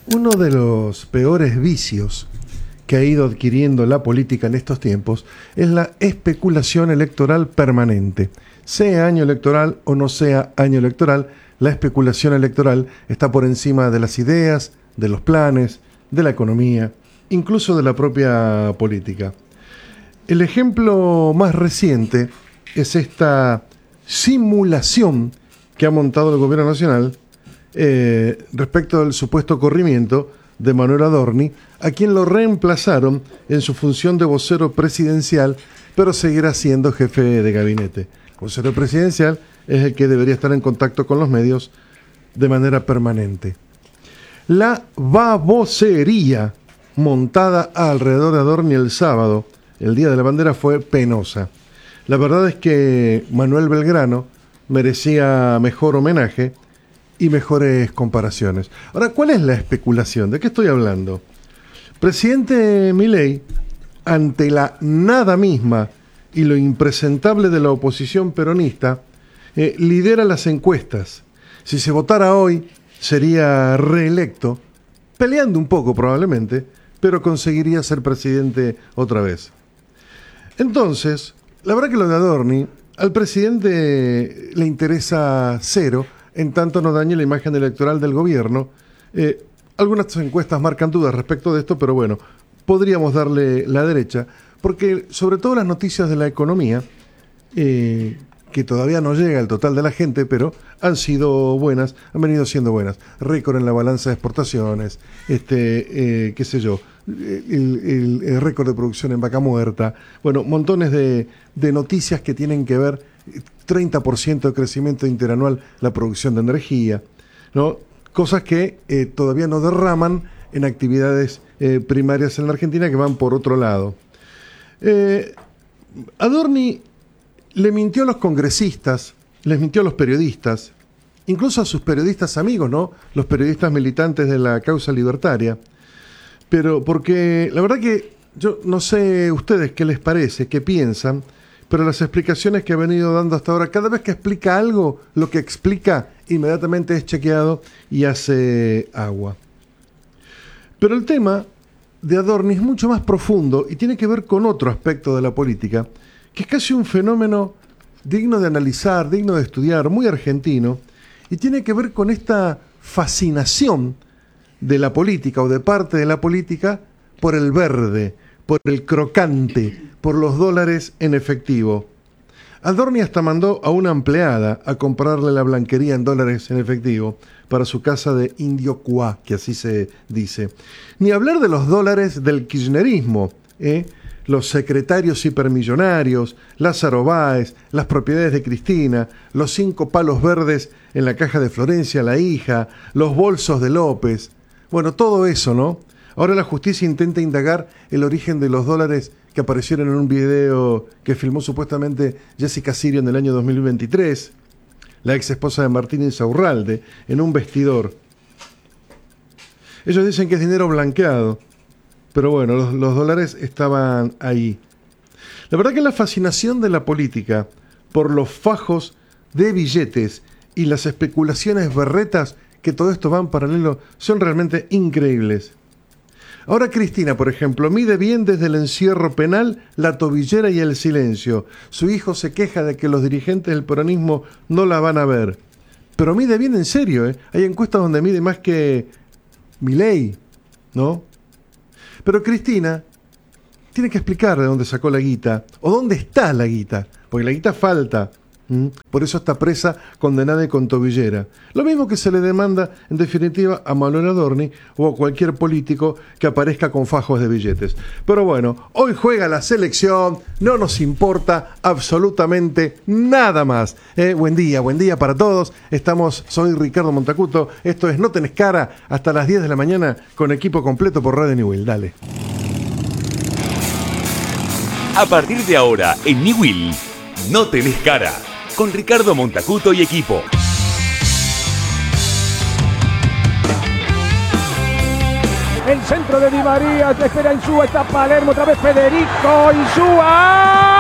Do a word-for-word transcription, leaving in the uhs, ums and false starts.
Uno de los peores vicios que ha ido adquiriendo la política en estos tiempos es la especulación electoral permanente. Sea año electoral o no sea año electoral, la especulación electoral está por encima de las ideas, de los planes, de la economía, incluso de la propia política. El ejemplo más reciente es esta simulación que ha montado el gobierno nacional eh, respecto del supuesto corrimiento de Manuel Adorni, a quien lo reemplazaron en su función de vocero presidencial, pero seguirá siendo jefe de gabinete. El vocero presidencial es el que debería estar en contacto con los medios de manera permanente. La babosería montada alrededor de Adorni el sábado, el Día de la Bandera, fue penosa. La verdad es que Manuel Belgrano merecía mejor homenaje y mejores comparaciones. Ahora, ¿cuál es la especulación? ¿De qué estoy hablando? Presidente Milei, ante la nada misma y lo impresentable de la oposición peronista, eh, lidera las encuestas. Si se votara hoy, sería reelecto, peleando un poco probablemente, pero conseguiría ser presidente otra vez. Entonces, la verdad que lo de Adorni, al presidente le interesa cero, en tanto no dañe la imagen electoral del gobierno. Eh, algunas encuestas marcan dudas respecto de esto, pero bueno, podríamos darle la derecha, porque sobre todo las noticias de la economía, eh, que todavía no llega al total de la gente, pero han sido buenas, han venido siendo buenas. Récord en la balanza de exportaciones, este, eh, qué sé yo, el, el, el récord de producción en vaca muerta, bueno, montones de, de noticias que tienen que ver, treinta por ciento de crecimiento interanual la producción de energía, ¿no? Cosas que eh, todavía no derraman en actividades eh, primarias en la Argentina, que van por otro lado. Eh, Adorni le mintió a los congresistas, les mintió a los periodistas, incluso a sus periodistas amigos, ¿no? Los periodistas militantes de la causa libertaria. Pero porque la verdad que yo no sé ustedes qué les parece, qué piensan, pero las explicaciones que ha venido dando hasta ahora, cada vez que explica algo, lo que explica inmediatamente es chequeado y hace agua. Pero el tema de Adorni es mucho más profundo y tiene que ver con otro aspecto de la política, que es casi un fenómeno digno de analizar, digno de estudiar, muy argentino, y tiene que ver con esta fascinación de la política o de parte de la política por el verde, por el crocante, por los dólares en efectivo. Adorni hasta mandó a una empleada a comprarle la blanquería en dólares en efectivo para su casa de Indio Cuá, que así se dice. Ni hablar de los dólares del kirchnerismo, ¿eh? Los secretarios hipermillonarios, Lázaro Báez, las propiedades de Cristina, los cinco palos verdes en la caja de Florencia, la hija, los bolsos de López. Bueno, todo eso, ¿no? Ahora la justicia intenta indagar el origen de los dólares que aparecieron en un video que filmó supuestamente Jessica Sirio en el año dos mil veintitrés, la ex esposa de Martín Insaurralde, en un vestidor. Ellos dicen que es dinero blanqueado, pero bueno, los, los dólares estaban ahí. La verdad que la fascinación de la política por los fajos de billetes y las especulaciones berretas, que todo esto va en paralelo, son realmente increíbles. Ahora Cristina, por ejemplo, mide bien desde el encierro penal la tobillera y el silencio. Su hijo se queja de que los dirigentes del peronismo no la van a ver. Pero mide bien en serio, ¿eh? Hay encuestas donde mide más que Milei, ¿no? Pero Cristina tiene que explicar de dónde sacó la guita, o dónde está la guita, porque la guita falta. ¿Mm? Por eso está presa, condenada y con tobillera. Lo mismo que se le demanda, en definitiva, a Manuel Adorni o a cualquier político que aparezca con fajos de billetes. Pero bueno, hoy juega la selección, no nos importa absolutamente nada más. Eh, buen día, buen día para todos. Estamos, soy Ricardo Montacuto, esto es No Tenés Cara, hasta las diez de la mañana con equipo completo por Radio Newell. Dale. A partir de ahora, en Newell, No Tenés Cara, con Ricardo Montacuto y equipo. El centro de Di María, espera Insúa, está Palermo, otra vez Federico Insúa.